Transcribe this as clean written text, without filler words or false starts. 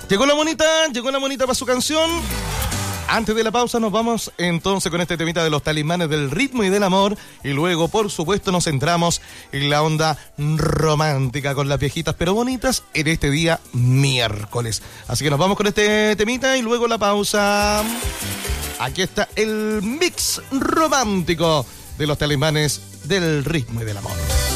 Llegó la monita para su canción. Antes de la pausa nos vamos entonces con este temita de los talismanes del ritmo y del amor. Y luego, por supuesto, nos centramos en la onda romántica con las viejitas pero bonitas en este día miércoles. Así que nos vamos con este temita y luego la pausa. Aquí está el mix romántico de los talismanes del ritmo y del amor.